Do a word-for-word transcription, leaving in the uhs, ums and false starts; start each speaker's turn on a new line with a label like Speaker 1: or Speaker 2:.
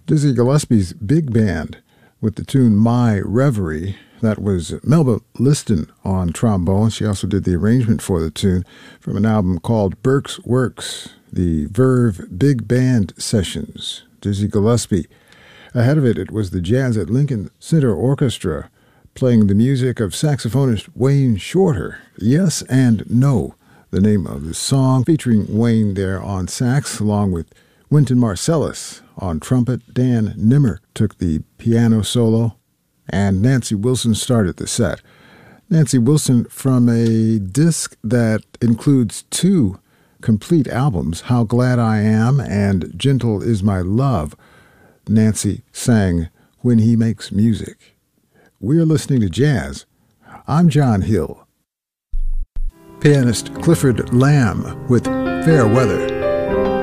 Speaker 1: Dizzy Gillespie's big band with the tune My Reverie. That was Melba Liston on trombone. She also did the arrangement for the tune from an album called Burke's Works, the Verve Big Band Sessions. Dizzy Gillespie. Ahead of it, it was the Jazz at Lincoln Center Orchestra playing the music of saxophonist Wayne Shorter. Yes and No, the name of the song, featuring Wayne there on sax along with Wynton Marsalis on trumpet. Dan Nimmer took the piano solo, and Nancy Wilson started the set. Nancy Wilson from a disc that includes two complete albums, How Glad I Am and Gentle Is My Love. Nancy sang When He Makes Music. We're listening to jazz. I'm John Hill. Pianist Clifford Lamb with Fair Weather.